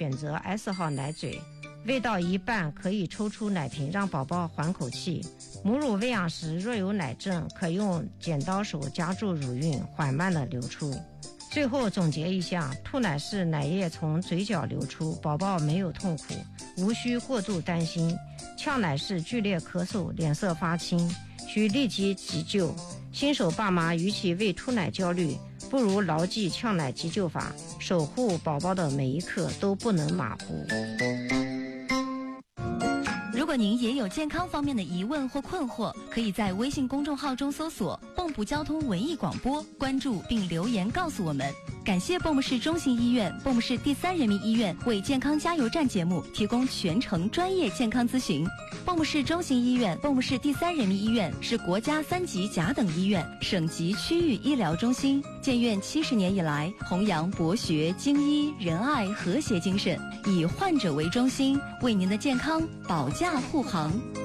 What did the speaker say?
选择 S 号奶嘴，喂到一半可以抽出奶瓶让宝宝缓口气。母乳喂养时若有奶症，可用剪刀手夹住乳晕，缓慢地流出。最后总结一下，吐奶是奶液从嘴角流出，宝宝没有痛苦，无需过度担心。呛奶是剧烈咳嗽，脸色发青，需立即急救。新手爸妈与其为吐奶焦虑，不如牢记呛奶急救法，守护宝宝的每一刻都不能马虎。 如果您也有健康方面的疑问或困惑，可以在微信公众号中搜索蚌埠交通文艺广播，关注并留言告诉我们。感谢蚌埠市中心医院、蚌埠市第3人民医院为健康加油站节目提供全程专业健康咨询。蚌埠市中心医院、蚌埠市第3人民医院是国家3级甲等医院、省级区域医疗中心，建院70年以来，弘扬博学、精医、仁爱、和谐精神，以患者为中心，为您的健康保驾护航。